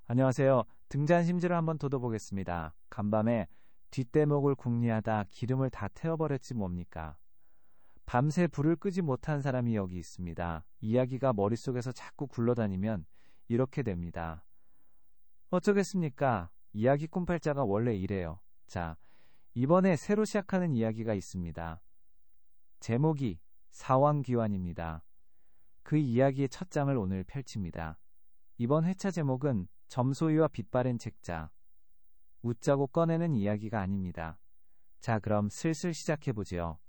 안녕하세요. 등잔심지를 한번 돋워보겠습니다. 간밤에 뒷대목을 궁리하다 기름을 다 태워버렸지 뭡니까? 밤새 불을 끄지 못한 사람이 여기 있습니다. 이야기가 머릿속에서 자꾸 굴러다니면 이렇게 됩니다. 어쩌겠습니까? 이야기 꿈팔자가 원래 이래요. 자, 이번에 새로 시작하는 이야기가 있습니다. 제목이 사왕귀환입니다. 그 이야기의 첫 장을 오늘 펼칩니다. 이번 회차 제목은 점소이와 빛바랜 책자. 웃자고 꺼내는 이야기가 아닙니다. 자, 그럼 슬슬 시작해보지요.